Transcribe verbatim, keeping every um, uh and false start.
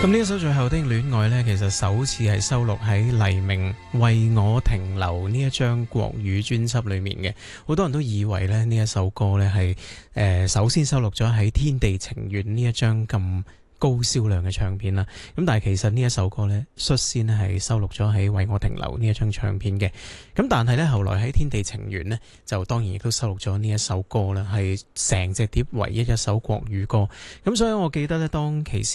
咁呢一首最後的戀愛呢，其實首次係收錄喺黎明為我停留呢一張國語專輯裏面嘅。好多人都以為咧呢一首歌呢係誒首先收錄咗喺天地情緣呢一張咁高銷量嘅唱片啦，咁但係其實呢一首歌呢，率先咧係收錄咗喺為我停留呢一張唱片嘅，咁但係呢，後來喺天地情緣呢，就當然亦都收錄咗呢一首歌啦，係成隻碟唯一一首國語歌，咁所以我記得呢，當其時